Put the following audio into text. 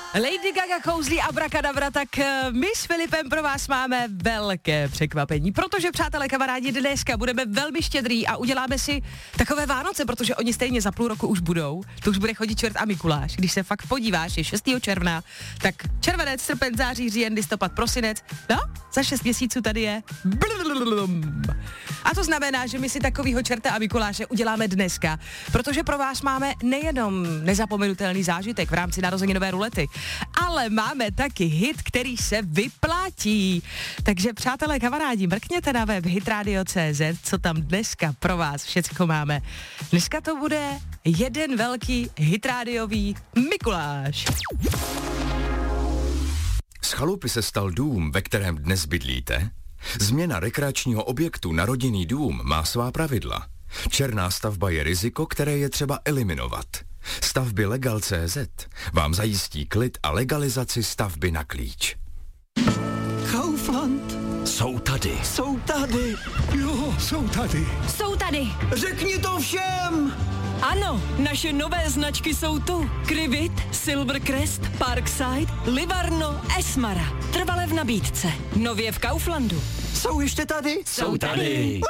Lady Gaga, kouzlí Abracadabra, tak my s Filipem pro vás máme velké překvapení, protože, přátelé, kamarádi, dneska budeme velmi štědrý a uděláme si takové Vánoce, protože oni stejně za půl roku už budou, to už bude chodit čert a Mikuláš. Když se fakt podíváš, je 6. června, tak červenec, srpen, září, říjen, listopad, prosinec, no, za 6 měsíců tady je. A to znamená, že my si takovýho čerta a Mikuláše uděláme dneska, protože pro vás máme nejenom nezapomenutelný zážitek v rámci narozeninové rulety, ale máme taky hit, který se vyplatí. Takže, přátelé, kamarádi, mrkněte na web hitradio.cz, co tam dneska pro vás všecko máme. Dneska to bude jeden velký hitrádiový Mikuláš. Z chalupy se stal dům, ve kterém dnes bydlíte? Změna rekreačního objektu na rodinný dům má svá pravidla. Černá stavba je riziko, které je třeba eliminovat. Stavby Legal.cz vám zajistí klid a legalizaci stavby na klíč. Kaufland. Jsou tady. Jsou tady. Jo, jsou tady. Jsou tady. Řekni to všem. Ano, naše nové značky jsou tu. Krivit, Silvercrest, Parkside, Livarno, Esmara. Trvale v nabídce. Nově v Kauflandu. Jsou ještě tady? Jsou tady.